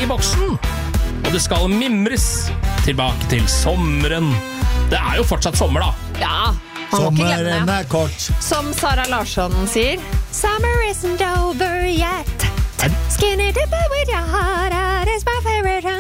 boksen. Og det skal mimres tilbake til sommeren. Det jo fortsatt sommer da. Ja, man må ikke glemme det. Kort. Som Sara Larsson sier, Summer isn't over yet. Skinny dipping with your heart out is my favorite.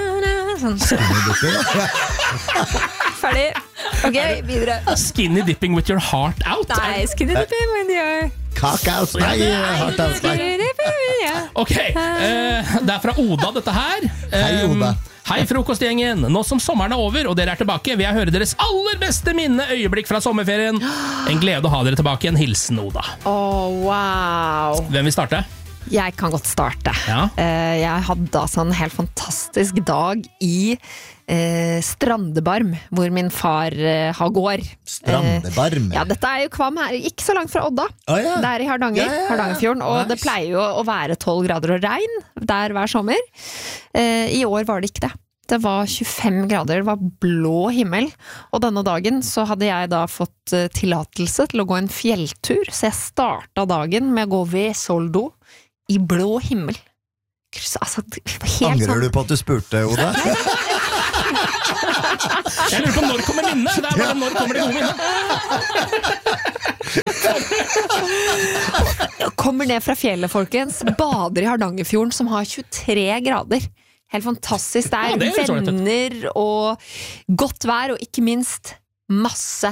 Ferdig. Ok, videre. Skinny dipping with your heart out. Nei, skinny dipping with your Kakaos, nei, heart out, nei. skinny dipping with your... Ok, det fra Oda dette her. Hei, Oda. Hei frokostgjengen, nå som sommeren over og dere tilbake, vil jeg høre deres aller beste minne øyeblikk fra sommerferien. En glede å ha dere tilbake, en hilsen Oda. Wow. Hvem vil starte? Jeg kan godt starte. Ja. Jeg hadde altså en helt fantastisk dag i Strandebarm, hvor min far har gård. Strandebarm? Ja, dette jo Kvam her, ikke så langt fra Odda. Ja. Det i Hardanger, Hardangerfjorden, og Nice. det pleier jo å være 12 grader og regn der hver sommer. I år var det ikke det. Det var 25 grader, det var blå himmel, og denne dagen så hadde jeg da fått tillatelse til å gå en fjelltur, så jeg startet dagen med å gå ved Soldo i blå himmel. Altså, helt Angrer du på at du spurte, Oda? Jeg lurer på når kommer minnet? Det bare når kommer det gode minnet? Jeg kommer ned fra fjellet, folkens, bader i Hardangerfjorden som har 23 grader. Helt fantastisk. Det Ja, det litt sånn, venner og godt vær, og ikke minst masse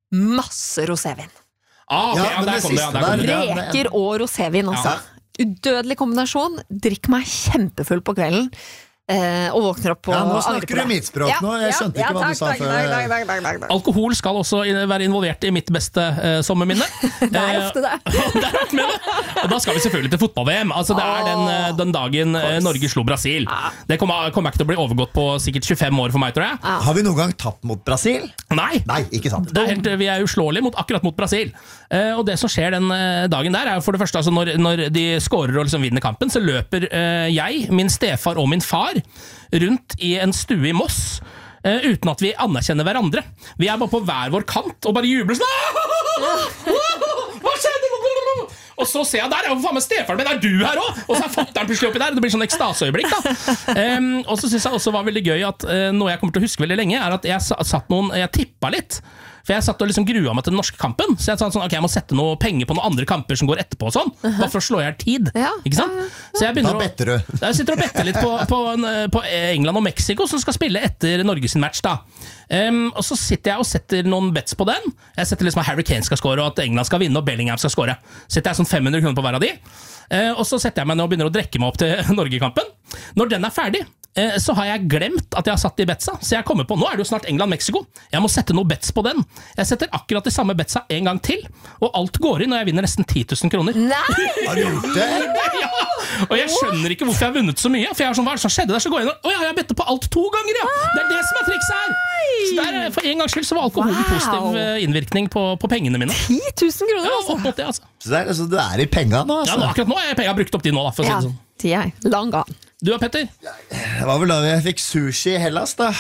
rosévin. Ah, ok, Ja, ja, men der det kom det, ja, siste der kom det. der- Reker og rosévin, altså. Udødelig kombinasjon. Drikk meg kjempefull på kvelden. Og våkner opp på Ja, nå snakker du mitt språk nå. Jeg skjønte ikke hva du sa før. Alkohol skal også være involvert i mitt beste sommerminne. Det ofte det. Det rart med det. Og da skal vi selvfølgelig til fotball-VM. Altså, det den dagen Norge slo Brasil. Det kommer ikke til å bli overgått på sikkert 25 år for meg, tror jeg. Har vi noen gang tapt mot Brasil? Nei, Nei, ikke sant. vi uslåelige akkurat mot Brasil. Og det som skjer den dagen der, jo for det første altså når de scorer og liksom vinner kampen, så løper jeg, min stefar og min far rundt i en stue i Moss, uten at vi anerkjenner hverandre. Vi bare på hver vår kant og bare jubler sånn. Hva skjedde? Og så ser jeg der, faen meg stefaren min, du her også? Og så fatteren plutselig oppi der. Det blir sånn ekstaseøyeblikk da. Og så synes jeg også var veldig gøy at noe jeg kommer til å huske veldig lenge, at jeg tippet litt. For jeg satt og liksom grua meg til den norske kampen. Så jeg sa sånn, ok, jeg må sette noe penger på noen andre kamper som går etterpå og sånn, bare for å slå i hjel tid. Ja. Ikke sant? Så jeg begynner Da better du. Jeg sitter og better litt på England og Mexico, som skal spille etter Norges match da. Og så sitter jeg og setter noen bets på den. Jeg setter liksom at Harry Kane skal score, og at England skal vinne, og Bellingham skal score. Setter jeg sånn 500 kroner på hver av de. Og så setter jeg meg ned og begynner å drekke meg opp til Norge-kampen. Når den ferdig, så har jeg glemt at jeg har satt i betsa. Så jeg kommer på, nå det jo snart England-Mexico. Jeg må sette noe bets på den. Jeg setter akkurat de samme betsa en gang til, og alt går inn, og jeg vinner nesten 10 000 kroner. Nei! Har du gjort det? Ja, og jeg skjønner ikke hvorfor jeg har vunnet så mye. For jeg har sånn, hva det som skjedde der? Så går jeg inn og, jeg bettet på alt 2 ganger, ja! Det det som trikset her! Så for en gangs skyld så var alkohol en positiv innvirkning på pengene mine. 10 000 kroner, Ja, altså. opp mot det, altså. Så altså, du i penga nå, Ja, altså? akkurat nå jeg har brukt opp de nå, da, for å si Ja, det sånn. 10 long gone. Du og Petter? Det var vel da jeg fikk sushi i Hellas, da.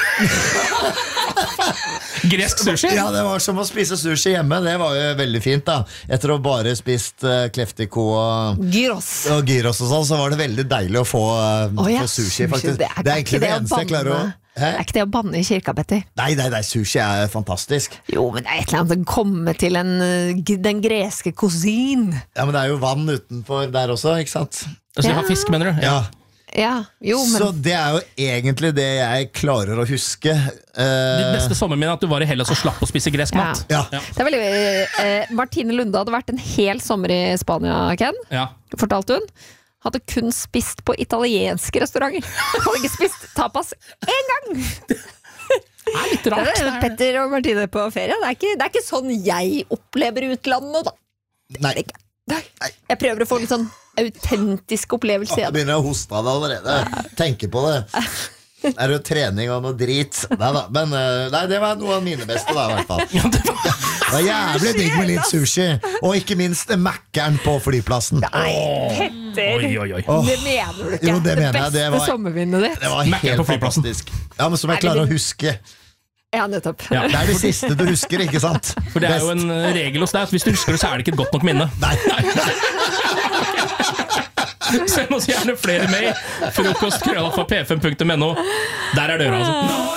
Gresk sushi? Ja, det var som å spise sushi hjemme. Det var jo veldig fint, da. Etter å bare spist kleftiko og Gyros. gyros og sånn, så var det veldig deilig å få Ja, sushi, faktisk. Det Det egentlig ikke det eneste jeg klarer å... Det ikke det å banne i kirka, Petter. Nei, sushi fantastisk. Jo, men det et eller annet å komme til den greske kusin. Ja, men det jo vann utenfor der også, ikke sant? Altså, de har fisk, mener du? Ja. Ja, jo, men Så det jo egentlig det jeg klarer å huske. Ditt beste sommerminne at du var i Hellas og slapp å spise gresk mat. Ja. det veldig Martine Lunde hadde vært en hel sommer i Spania, Ken. Ja. Fortalte hun. Hadde kun spist på italienske restauranter. Hadde ikke spist tapas én gang! Det litt Det rart. Petter og Martine på ferie. Det er ikke sånn jeg opplever utlandet nå, da. Nei, Jeg prøver å få litt sånn autentisk opplevelse jeg igjen. begynner å hoste av det allerede. Tenker på det. Det jo trening og noe drit. Nei, men det var noe av mine beste, da, i hvert fall. Ja, det var... Det var jævlig digg med litt sushi. Og ikke minst Mac-eren på flyplassen. Petter! Oi. Det mener du ikke. Jo, det mener jeg. Det beste var- sommerminnet ditt. Det var Mac-eren helt på flyplassen. fantastisk. Ja, men som jeg klarer å huske. Ja, nettopp. Ja. Det det siste du husker, ikke sant? For det jo en regel hos deg, at hvis du husker det, så det ikke et godt nok minne. Nei. Send oss gjerne flere mail. Frokost.p5.no. Der er døra, altså.